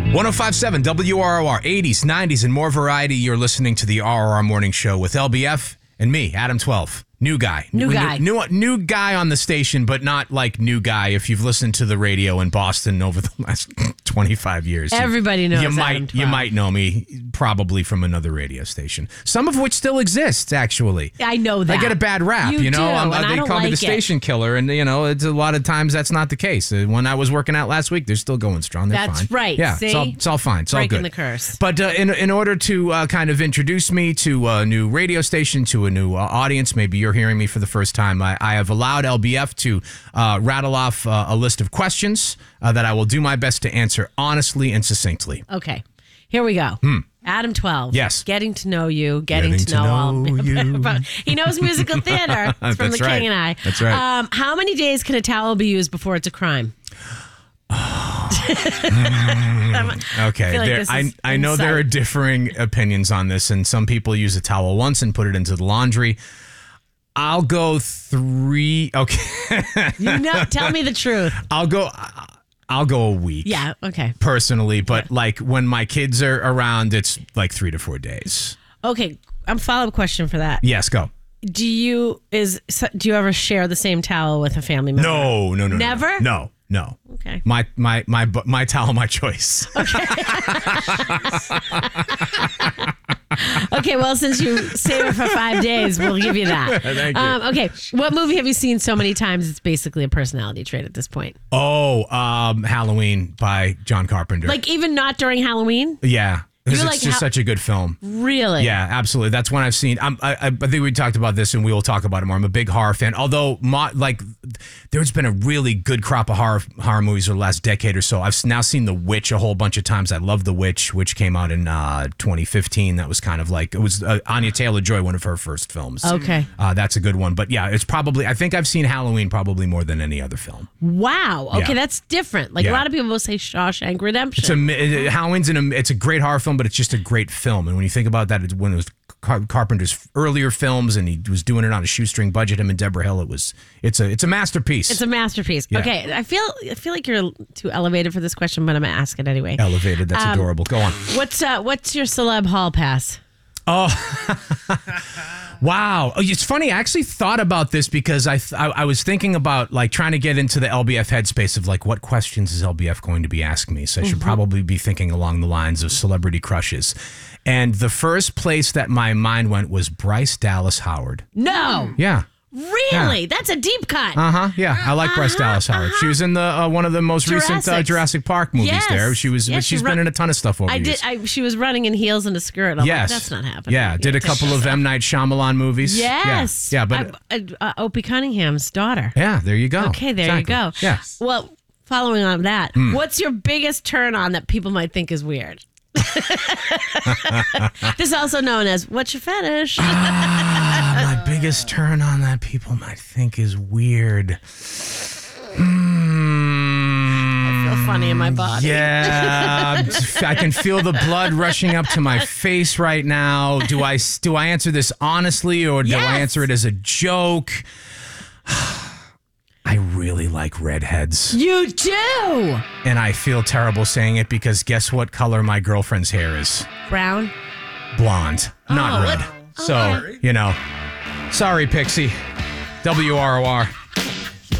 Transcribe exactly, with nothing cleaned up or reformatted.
one oh five point seven W R O R, eighties, nineties, and more variety. You're listening to the R R R Morning Show with L B F and me, Adam twelve. New guy. New guy. New, new, new guy on the station, but not like new guy if you've listened to the radio in Boston over the last twenty-five years. Everybody knows you Adam might twelve. You might know me probably from another radio station, some of which still exists, actually. I know that. I get a bad rap, you, You know. do, I'm- and I they don't call me like the it. station killer, and you know, it's a lot of times that's not the case. Uh, When I was working out last week, they're still going strong. They're That's fine. right. Yeah, See? It's, all, it's all fine. It's all Breaking good. the curse. But uh, in in order to uh, kind of introduce me to a new radio station, to a new uh, audience, maybe you're hearing me for the first time. I, I have allowed L B F to uh, rattle off uh, a list of questions uh, that I will do my best to answer honestly and succinctly. Okay, here we go. Adam twelve. Yes. Getting to know you, getting, Getting to to know, all know you. about. He knows musical theater. It's from That's The right. King and I. That's right. Um, how many days can a towel be used before it's a crime? Okay, feel like there, this I is I know there are insight. differing opinions on this, and some people use a towel once and put it into the laundry. I'll go three. Okay, You know, tell me the truth. I'll go. I'll go a week. Yeah. Okay. Personally, but like when my kids are around, it's like three to four days. Okay. I'm follow up question for that. Yes, go. Do you is do you ever share the same towel with a family member? No, no, no, no, Never? No, no. Okay. My my my my towel, my choice. Okay, well, since you save it for five days, we'll give you that. Thank you. Um, okay, what movie have you seen so many times it's basically a personality trait at this point? Oh, um, Halloween by John Carpenter. Like, even not during Halloween? yeah, because You it's like just how- such a good film. Really? Yeah, absolutely. That's one I've seen. I'm, I, I I think we talked about this, and we will talk about it more. I'm a big horror fan. Although, my, like, there's been a really good crop of horror horror movies over the last decade or so. I've s- now seen The Witch a whole bunch of times. I love The Witch, which came out in uh, twenty fifteen. That was kind of like, it was uh, Anya Taylor-Joy, one of her first films. Okay. Uh, that's a good one. But yeah, it's probably, I think I've seen Halloween probably more than any other film. Wow. Okay, Yeah. that's different. Like, Yeah. a lot of people will say Shawshank Redemption. It's a it- Halloween's in a, it's a great horror film, but it's just a great film. And when you think about that, it's when it was Car- Carpenter's earlier films, and he was doing it on a shoestring budget. Him and Deborah Hill, it was it's a it's a masterpiece. It's a masterpiece. Yeah. Okay, I feel I feel like you're too elevated for this question, but I'm gonna ask it anyway. Elevated. That's Um, adorable. Go on. What's uh, what's your celeb hall pass? Wow. Oh, it's funny. I actually thought about this because I, th- I I was thinking about like trying to get into the L B F headspace of like what questions is L B F going to be asking me. So I should Mm-hmm. probably be thinking along the lines of celebrity crushes. And the first place that my mind went was Bryce Dallas Howard. No, Yeah. really, that's a deep cut. Uh huh. Yeah, I like Bryce Dallas Howard. She was in the uh, one of the most recent uh, Jurassic. Jurassic Park movies. Yes. There, she was. Yeah, but she she's run- been in a ton of stuff over I the did. years. I, she was running in heels and a skirt. I'm Yes, like, that's not happening. Yeah, did a couple of M Night Shyamalan movies. Yes. Yeah, yeah but I, uh, Opie Cunningham's daughter. yeah, there you go. Okay, there Exactly. you go. Yeah. Well, following on that, Hmm. what's your biggest turn on that people might think is weird? This is also known as what's your fetish? Ah, my biggest turn on that people might think is weird. Hmm. I feel funny in my body. Yeah, I can feel the blood rushing up to my face right now. Do I do I answer this honestly, or do Yes. I answer it as a joke? I really like redheads, You do. and I feel terrible saying it because guess what color my girlfriend's hair is? Brown. Blonde, not Oh, red. what- So, you know, sorry, Pixie. W R O R.